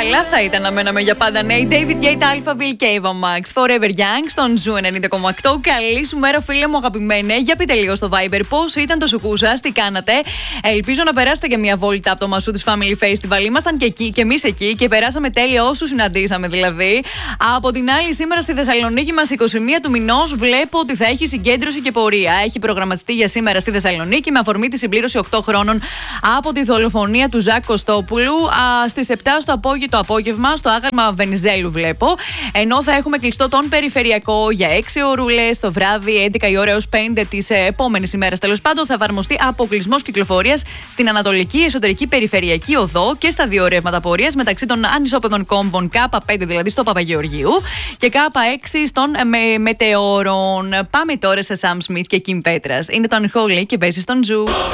Καλά θα ήταν να μέναμε για πάντα νέοι. David Guetta, Alphaville και Eva Max. Forever Young στον Ζου 90,8. Καλή σου μέρα, φίλε μου αγαπημένε. Για πείτε λίγο στο Viber πώς ήταν το σουκού σας, τι κάνατε. Ελπίζω να περάσετε και μια βόλτα από το Μασούτης Family Festival. Ήμασταν και εκεί και εμείς εκεί και περάσαμε τέλεια όσους συναντήσαμε δηλαδή. Από την άλλη, σήμερα στη Θεσσαλονίκη μας 21 του μηνός βλέπω ότι θα έχει συγκέντρωση και πορεία. Έχει προγραμματιστεί για σήμερα στη Θεσσαλονίκη με αφορμή τη συμπλήρωση 8 χρόνων από τη δολοφονία του Ζακ Κωστόπουλου. Στις 7 το απόγευμα στο άγαλμα Βενιζέλου βλέπω. Ενώ θα έχουμε κλειστό τον περιφερειακό για 6 ωρούλες το βράδυ, 11 η ώρα έως 5 της επόμενης ημέρας. Τέλος πάντων, θα εφαρμοστεί αποκλεισμός κυκλοφορίας στην Ανατολική Εσωτερική Περιφερειακή Οδό και στα δύο ρεύματα πορείας μεταξύ των ανισόπεδων κόμβων K5 δηλαδή στο Παπαγεωργίου και K6 στον Μετεώρων. Πάμε τώρα σε Sam Smith και Kim Petras. Είναι το Unholy και παίζει στον Ζου.